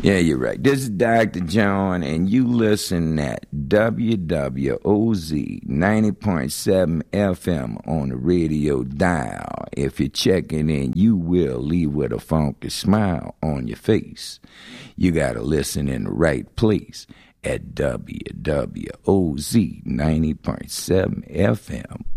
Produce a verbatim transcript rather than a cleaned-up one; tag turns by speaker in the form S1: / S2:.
S1: Yeah, you're right. This is Doctor John, and you listen at W W O Z ninety point seven F M on the radio dial. If you're checking in, you will leave with a funky smile on your face. You got to listen in the right place at W W O Z ninety point seven F M